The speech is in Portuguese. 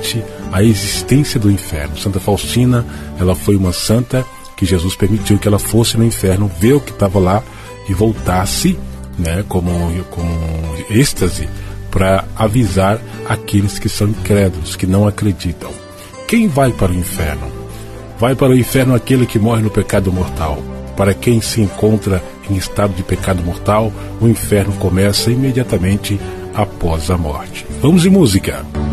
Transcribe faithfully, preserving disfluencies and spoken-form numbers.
imediatamente a existência do inferno. Santa Faustina, ela foi uma santa que Jesus permitiu que ela fosse no inferno, ver o que estava lá e voltasse, né, como, como êxtase, para avisar aqueles que são incrédulos, que não acreditam. Quem vai para o inferno? Vai para o inferno aquele que morre no pecado mortal. Para quem se encontra em estado de pecado mortal, o inferno começa imediatamente após a morte. Vamos de música.